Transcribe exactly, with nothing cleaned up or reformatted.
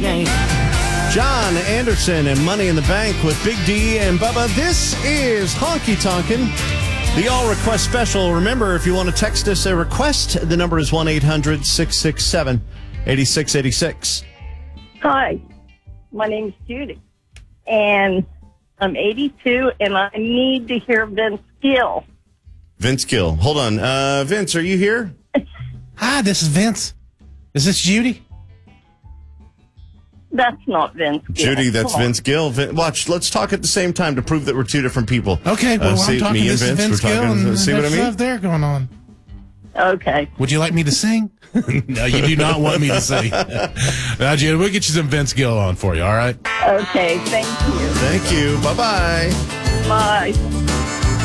John Anderson and Money in the Bank with Big D and Bubba. This is Honky Tonkin', the All Request Special. Remember, if you want to text us a request, the number is one eight hundred six six seven eight six eight six. Hi, my name's Judy, and I'm eighty-two, and I need to hear Vince Gill. Vince Gill. Hold on. Uh, Vince, are you here? Hi, this is Vince. Is this Judy? That's not Vince Gill. Judy, that's Come on. Vince Gill. Vin- Watch, let's talk at the same time to prove that we're two different people. Okay, well, Uh, see, I'm talking me and this is Vince, Vince we're Gill, talking- and see what I there's mean? stuff there going on. Okay. Would you like me to sing? No, you do not want me to sing. Now, Judy, we'll get you some Vince Gill on for you, all right? Okay, thank you. Thank you. Bye-bye. Bye.